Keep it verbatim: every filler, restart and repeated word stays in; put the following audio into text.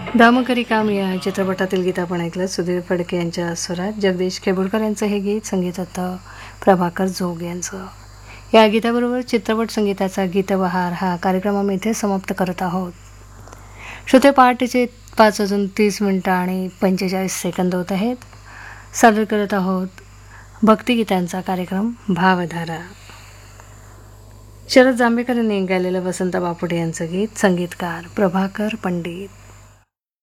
दामकरी काम या चित्रपटातील गीत आपण ऐकलं. सुधीर फडके यांच्या स्वरात जगदीश केबुलकर यांचं हे गीत, संगीत होतं प्रभाकर जोग यांचं. या गीताबरोबर चित्रपट संगीताचा गीतबहार हा कार्यक्रम आम्ही इथे समाप्त करत आहोत. श्रोते, पहाटेचे पाच वाजून तीस मिनटं आणि पंचेचाळीस सेकंद होत आहेत. सादर करत आहोत भक्तिगीतांचा कार्यक्रम भावधारा. शरद जांभेकर यांनी गायलेलं वसंत बापुडे यांचं गीत, संगीतकार प्रभाकर पंडित.